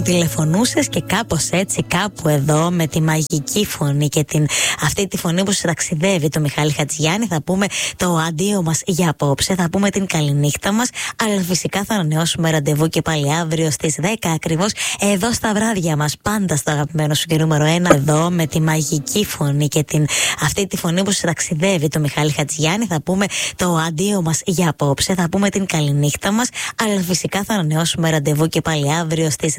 τηλεφωνούσες και κάπως έτσι, κάπου εδώ, με τη μαγική φωνή και αυτή τη φωνή που σου ταξιδεύει, το Μιχάλη Χατζηγιάννη, θα πούμε το αντίο μας για απόψε, θα πούμε την καληνύχτα μας, αλλά φυσικά θα ανανεώσουμε ραντεβού και πάλι αύριο στις 10 ακριβώς, εδώ στα βράδια μας, πάντα στο αγαπημένο σου και νούμερο 1, εδώ με τη μαγική φωνή και αυτή τη φωνή που σου ταξιδεύει, το Μιχάλη Χατζηγιάννη, θα πούμε το αντίο μας για απόψε, θα πούμε την καληνύχτα μας, αλλά φυσικά θα ανανεώσουμε ραντεβού και πάλι αύριο στις